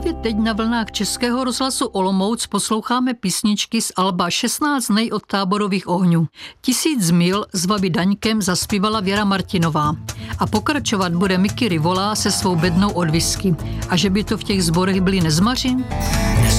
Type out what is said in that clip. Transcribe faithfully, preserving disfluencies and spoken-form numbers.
Právě teď na vlnách Českého rozhlasu Olomouc posloucháme písničky z alba šestnáct dnů od táborových ohňů. Tisíc mil s Vaby Daňkem zaspívala Věra Martinová. A pokračovat bude Mickey Rivolá se svou bednou od whisky. A že by to v těch sborech byli nezmaři?